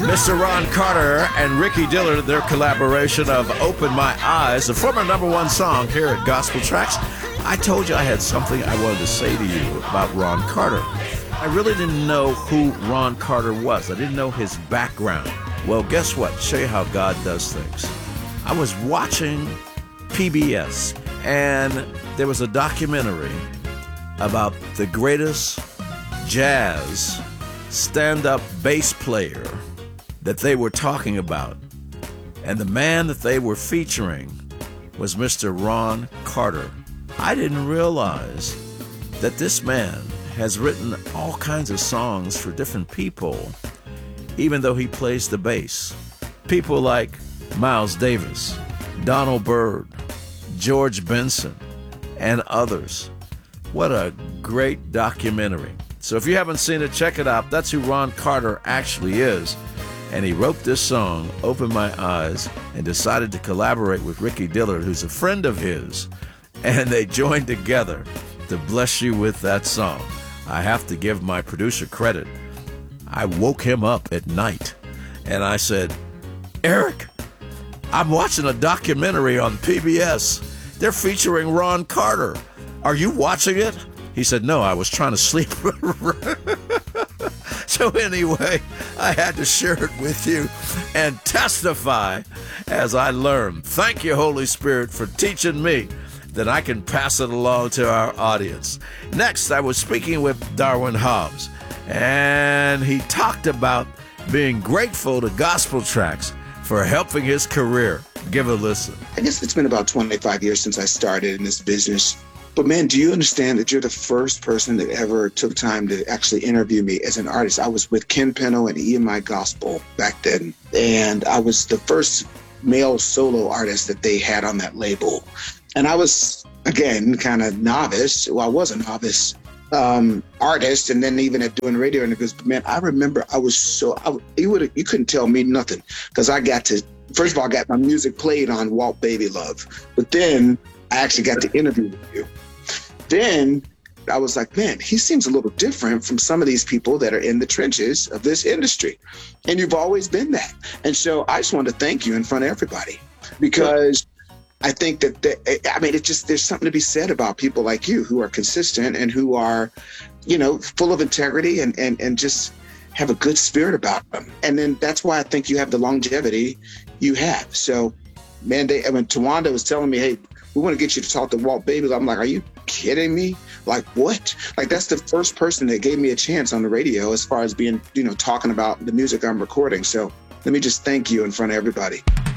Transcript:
Mr. Ron Carter and Ricky Dillard, their collaboration of Open My Eyes, the former #1 song here at Gospel Tracks. I told you I had something I wanted to say to you about Ron Carter. I really didn't know who Ron Carter was. I didn't know his background. Well, guess what? Show you how God does things. I was watching PBS, and there was a documentary about the greatest jazz stand-up bass player that they were talking about. And the man that they were featuring was Mr. Ron Carter. I didn't realize that this man has written all kinds of songs for different people, even though he plays the bass. People like Miles Davis, Donald Byrd, George Benson, and others. What a great documentary. So if you haven't seen it, check it out. That's who Ron Carter actually is. And he wrote this song, Open My Eyes, and decided to collaborate with Ricky Dillard, who's a friend of his. And they joined together to bless you with that song. I have to give my producer credit. I woke him up at night, and I said, Eric, I'm watching a documentary on PBS. They're featuring Ron Carter. Are you watching it? He said, no, I was trying to sleep. So anyway, I had to share it with you and testify as I learned. Thank you, Holy Spirit, for teaching me that I can pass it along to our audience. Next, I was speaking with Darwin Hobbs, and he talked about being grateful to Gospel Tracks for helping his career. Give a listen. I guess it's been about 25 years since I started in this business. But man, do you understand that you're the first person that ever took time to actually interview me as an artist? I was with Ken Peno and EMI Gospel back then, and I was the first male solo artist that they had on that label. And I was, again, kind of novice. Well, I was a novice artist, and then even at doing radio interviews. But man, I remember I was you couldn't tell me nothing, because I got to, first of all, I got my music played on Walt Baby Love, but then I actually got to interview with you. Then I was like, man, he seems a little different from some of these people that are in the trenches of this industry. And you've always been that. And so I just wanted to thank you in front of everybody, because I think that, there's something to be said about people like you who are consistent and who are, full of integrity and just have a good spirit about them. And then that's why I think you have the longevity you have. So, man, when Tawanda was telling me, hey, we want to get you to talk to Walt Baby, I'm like, are you kidding me? Like, what? Like, that's the first person that gave me a chance on the radio as far as being, talking about the music I'm recording. So let me just thank you in front of everybody.